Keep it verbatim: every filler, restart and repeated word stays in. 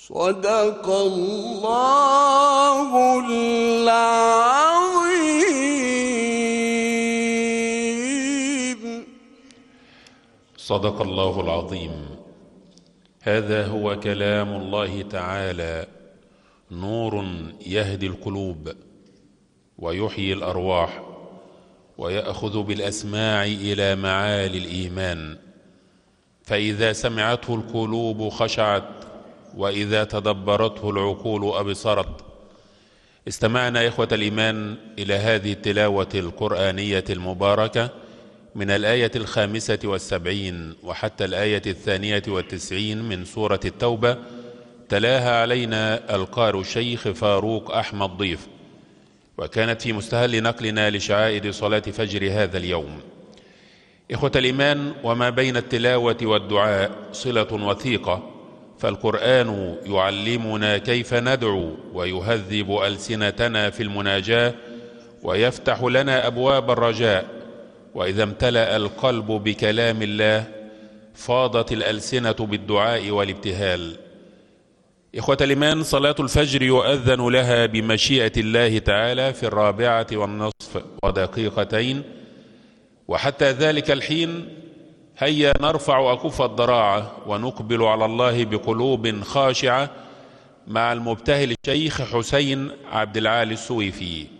صدق الله العظيم. صدق الله العظيم. هذا هو كلام الله تعالى، نور يهدي القلوب ويحيي الأرواح ويأخذ بالأسماع إلى معالي الإيمان، فإذا سمعته القلوب خشعت وإذا تدبرته العقول أبصرت. استمعنا إخوة الإيمان إلى هذه التلاوة القرآنية المباركة من الآية الخامسة والسبعين وحتى الآية الثانية والتسعين من سورة التوبة، تلاها علينا القارئ الشيخ فاروق أحمد ضيف، وكانت في مستهل نقلنا لشعائر صلاة فجر هذا اليوم. إخوة الإيمان، وما بين التلاوة والدعاء صلة وثيقة، فالقرآن يعلمنا كيف ندعو ويهذب ألسنتنا في المناجاة ويفتح لنا أبواب الرجاء، وإذا امتلأ القلب بكلام الله فاضت الألسنة بالدعاء والابتهال. إخوة الإيمان، صلاة الفجر يؤذن لها بمشيئة الله تعالى في الرابعة والنصف ودقيقتين، وحتى ذلك الحين هيا نرفع أكف الضراعة ونقبل على الله بقلوب خاشعة مع المبتهل الشيخ حسين عبد العالي السويفي.